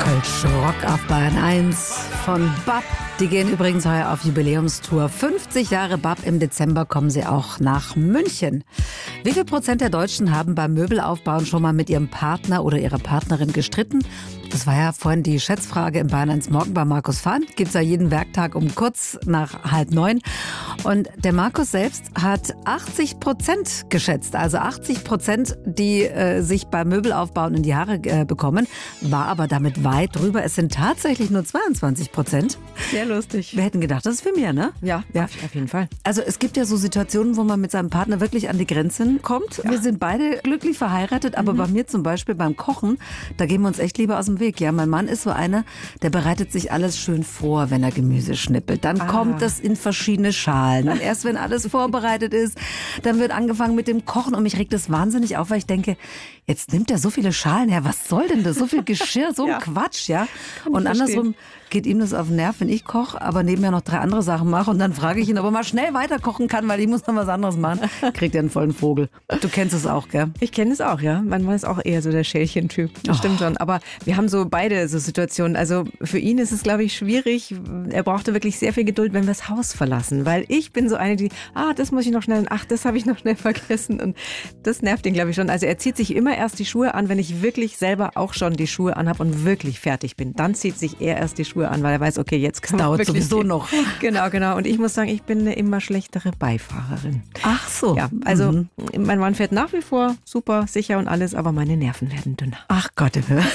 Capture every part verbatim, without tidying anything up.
Kölsch Rock auf Bayern eins von B A P. Die gehen übrigens heuer auf Jubiläumstour. fünfzig Jahre B A P, im Dezember kommen sie auch nach München. Wie viel Prozent der Deutschen haben beim Möbelaufbauen schon mal mit ihrem Partner oder ihrer Partnerin gestritten? Das war ja vorhin die Schätzfrage im Bayern eins Morgen bei Markus Fahn. Gibt's ja jeden Werktag um kurz nach halb neun. Und der Markus selbst hat achtzig Prozent geschätzt. Also achtzig Prozent, die äh, sich beim Möbelaufbauen in die Haare äh, bekommen, war aber damit weit drüber. Es sind tatsächlich nur zweiundzwanzig Prozent. Sehr lustig. Wir hätten gedacht, das ist für mehr, ne? Ja, ja, auf jeden Fall. Also es gibt ja so Situationen, wo man mit seinem Partner wirklich an die Grenzen kommt. Ja. Wir sind beide glücklich verheiratet, aber mhm. bei mir zum Beispiel beim Kochen, da gehen wir uns echt lieber aus dem Weg. Ja, mein Mann ist so einer, der bereitet sich alles schön vor, wenn er Gemüse schnippelt. Dann ah. kommt das in verschiedene Schalen. Und erst wenn alles vorbereitet ist, dann wird angefangen mit dem Kochen. Und mich regt das wahnsinnig auf, weil ich denke, jetzt nimmt er so viele Schalen her. Was soll denn das? So viel Geschirr, so ein ja. Quatsch, ja. Und andersrum geht ihm das auf den Nerv, wenn ich koche, aber nebenher noch drei andere Sachen mache. Und dann frage ich ihn, ob er mal schnell weiter kochen kann, weil ich muss noch was anderes machen. Kriegt er einen vollen Vogel. Du kennst es auch, gell? Ich kenne es auch, ja. Mein Mann ist auch eher so der Schälchen-Typ. Das oh. stimmt schon. Aber wir haben so beide so Situationen. Also für ihn ist es, glaube ich, schwierig. Er brauchte wirklich sehr viel Geduld, wenn wir das Haus verlassen. Weil ich bin so eine, die, ah, das muss ich noch schnell, ach, das habe ich noch schnell vergessen. Und das nervt ihn, glaube ich, schon. Also er zieht sich immer erst die Schuhe an, wenn ich wirklich selber auch schon die Schuhe anhabe und wirklich fertig bin. Dann zieht sich er erst die Schuhe an, weil er weiß, okay, jetzt kann dauert sowieso gehen. noch. Genau, genau. Und ich muss sagen, ich bin eine immer schlechtere Beifahrerin. Ach so. Ja, also mhm. mein Mann fährt nach wie vor super, sicher und alles, aber meine Nerven werden dünner. Ach Gott,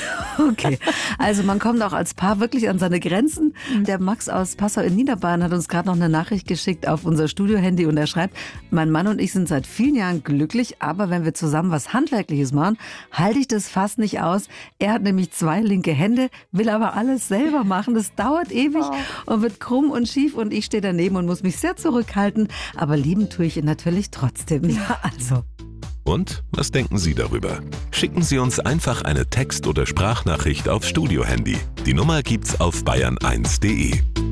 okay. Also man kommt auch als Paar wirklich an seine Grenzen. Mhm. Der Max aus Passau in Niederbayern hat uns gerade noch eine Nachricht geschickt auf unser Studio-Handy und er schreibt, mein Mann und ich sind seit vielen Jahren glücklich, aber wenn wir zusammen was Handwerkliches machen, halte ich das fast nicht aus. Er hat nämlich zwei linke Hände, will aber alles selber machen. Das dauert ewig oh. und wird krumm und schief und ich stehe daneben und muss mich sehr zurückhalten. Aber lieben tue ich ihn natürlich trotzdem. Ja, also. Und was denken Sie darüber? Schicken Sie uns einfach eine Text- oder Sprachnachricht aufs Studio-Handy. Die Nummer gibt's auf bayern eins punkt de.